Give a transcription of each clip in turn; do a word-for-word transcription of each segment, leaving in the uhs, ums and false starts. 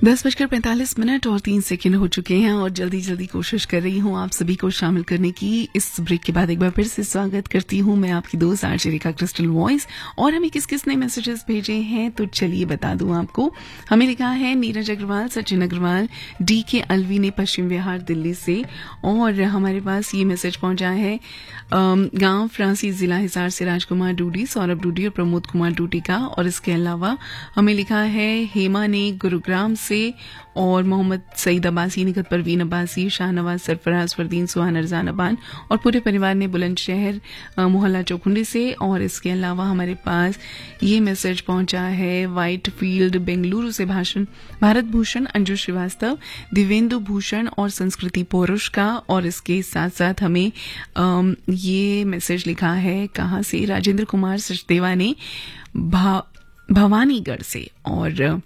दस बजकर पैंतालीस मिनट और तीन सेकंड हो चुके हैं और जल्दी जल्दी कोशिश कर रही हूँ आप सभी को शामिल करने की। इस ब्रेक के बाद एक बार फिर से स्वागत करती हूँ मैं आपकी दोस्त आरजे रेखा क्रिस्टल वॉइस। और हमें किस किस ने मैसेजेस भेजे हैं तो चलिए बता दूं आपको। हमें लिखा है नीरज अग्रवाल, सचिन अग्रवाल, डी के अलवी ने पश्चिम विहार दिल्ली से। और हमारे पास ये मैसेज पहुंचा है गांव फ्रांसी जिला हिसार से राजकुमार डूडी, सौरभ डूडी और प्रमोद कुमार डूडी का। और इसके अलावा हमें लिखा है हेमा ने गुरुग्राम से, और मोहम्मद सईद अब्बासी, निकत परवीन अब्बासी, शाहनवाज सरफराज, फरदीन सुहान, अरजान अबान और पूरे परिवार ने बुलंदशहर मोहल्ला चौखुंडी से। और इसके अलावा हमारे पास ये मैसेज पहुंचा है वाइट फील्ड बेंगलुरु से भाषण भारत भूषण, अंजू श्रीवास्तव, दिवेंदु भूषण और संस्कृति पौरुष का। और इसके साथ साथ हमें आम, ये मैसेज लिखा है कहाँ से, राजेंद्र कुमार सचदेवा ने भा, भवानीगढ़ से। और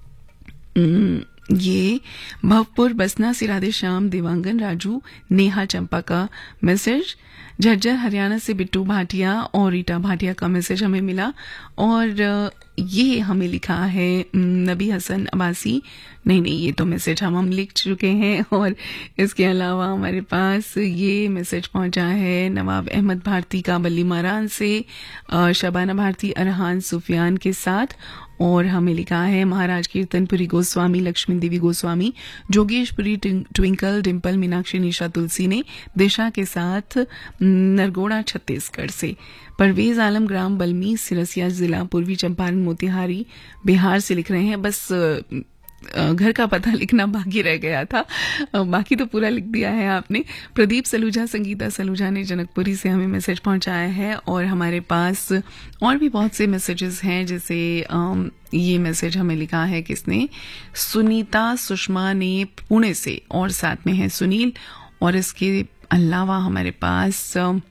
ये भवपुर बसना से राधे श्याम, देवांगन, राजू, नेहा चंपा का मैसेज। झज्जर हरियाणा से बिट्टू भाटिया और रीटा भाटिया का मैसेज हमें मिला। और ये हमें लिखा है नबी हसन अब्बासी, नहीं नहीं ये तो मैसेज हम हम लिख चुके हैं। और इसके अलावा हमारे पास ये मैसेज पहुंचा है नवाब अहमद भारती का बल्ली मारान से, शबाना भारती, अरहान सुफियान के साथ। और हमें लिखा है महाराज कीर्तनपुरी गोस्वामी, लक्ष्मी देवी गोस्वामी, जोगेशपुरी ट्विंकल, डिम्पल, मीनाक्षी, निशा तुलसी ने दिशा के साथ नरगोड़ा छत्तीसगढ़ से। परवेज आलम ग्राम बल्मी, सिरसिया जिला पूर्वी चंपारण मोतिहारी बिहार से लिख रहे हैं। बस घर का पता लिखना बाकी रह गया था, बाकी तो पूरा लिख दिया है आपने। प्रदीप सलूजा, संगीता सलूजा ने जनकपुरी से हमें मैसेज पहुंचाया है। और हमारे पास और भी बहुत से मैसेजेस हैं, जैसे ये मैसेज हमें लिखा है किसने, सुनीता सुषमा ने पुणे से, और साथ में है सुनील। और इसके अलावा हमारे पास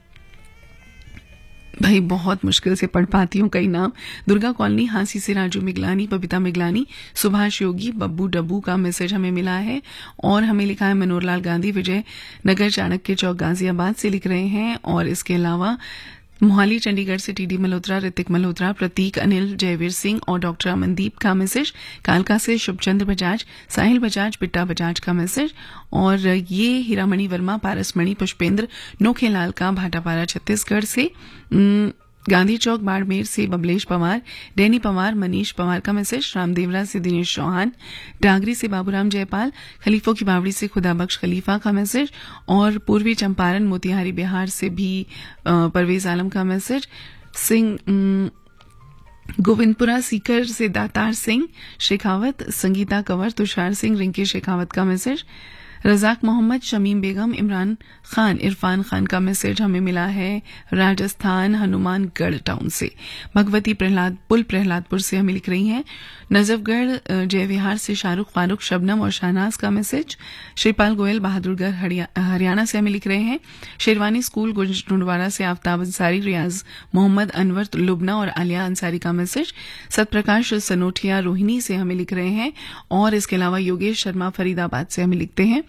भाई बहुत मुश्किल से पढ़ पाती हूँ कई नाम, दुर्गा कॉलोनी हांसी से राजू मिगलानी, बबीता मिगलानी, सुभाष योगी, बब्बू डब्बू का मैसेज हमें मिला है। और हमें लिखा है मनोहरलाल गांधी, विजय नगर चाणक्य चौक गाजियाबाद से लिख रहे हैं। और इसके अलावा मोहाली चंडीगढ़ से टीडी मल्होत्रा, ऋतिक मल्होत्रा, प्रतीक, अनिल, जयवीर सिंह और डॉक्टर अमनदीप का मैसेज। कालका से शुभचंद्र बजाज, साहिल बजाज, बिट्टा बजाज का मैसेज। और ये हीरामणि वर्मा, पारसमणि, पुष्पेंद्र, नोखेलाल का भाटापारा छत्तीसगढ़ से। गांधी चौक बाड़मेर से बबलेश पवार, डैनी पवार, मनीष पवार का मैसेज। रामदेवरा से दिनेश चौहान, डागरी से बाबूराम जयपाल, खलीफों की बावड़ी से खुदाबख्श खलीफा का मैसेज। और पूर्वी चंपारण मोतिहारी बिहार से भी परवेज आलम का मैसेज। सिंह गोविंदपुरा सीकर से दातार सिंह शेखावत, संगीता कंवर, तुषार सिंह, रिंकी शेखावत का मैसेज। रजाक मोहम्मद, शमीम बेगम, इमरान खान, इरफान खान का मैसेज हमें मिला है राजस्थान हनुमानगढ़ टाउन से। भगवती प्रहलादपुर प्रहलादपुर से हमें लिख रही हैं। नजफगढ़ जय विहार से शाहरुख, फारूक, शबनम और शाहनाज का मैसेज। श्रीपाल गोयल, बहादुरगढ़ हरियाणा से हमें लिख रहे हैं। शेरवानी स्कूल गुंडवाड़ा से आफ्ताब अंसारी, रियाज मोहम्मद, अनवर, लुबना और आलिया अंसारी का मैसेज। सतप्रकाश सनोठिया रोहिणी से हमें लिख रहे हैं। और इसके अलावा योगेश शर्मा फरीदाबाद से हमें लिखते हैं।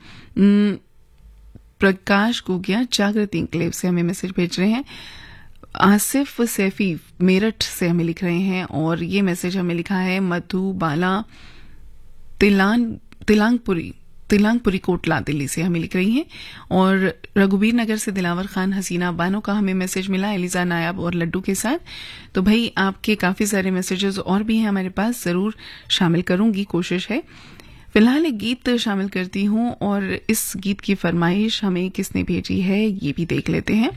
प्रकाश गोगिया जागृति इंक्लेव से हमें मैसेज भेज रहे हैं। आसिफ सैफी मेरठ से हमें लिख रहे हैं। और ये मैसेज हमें लिखा है मधु बाला तिलान तिलांगपुरी तिलांगपुरी कोटला दिल्ली से हमें लिख रही हैं। और रघुबीर नगर से दिलावर खान, हसीना बानो का हमें मैसेज मिला, एलिजा नायाब और लड्डू के साथ। तो भाई आपके काफी सारे मैसेजेस और भी हैं हमारे पास, जरूर शामिल करूंगी, कोशिश है। फिलहाल एक गीत शामिल करती हूं और इस गीत की फरमाइश हमें किसने भेजी है ये भी देख लेते हैं।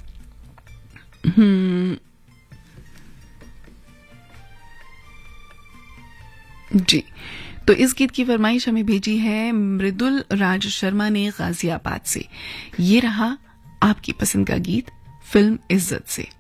जी, तो इस गीत की फरमाइश हमें भेजी है मृदुल राज शर्मा ने गाजियाबाद से। ये रहा आपकी पसंद का गीत फिल्म इज्जत से।